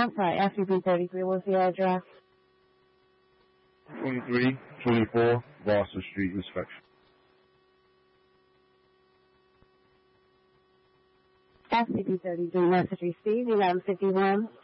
I'm sorry, FCB33. What's the address? 2324 Boston Street, inspection. FCB33, message received, 1151.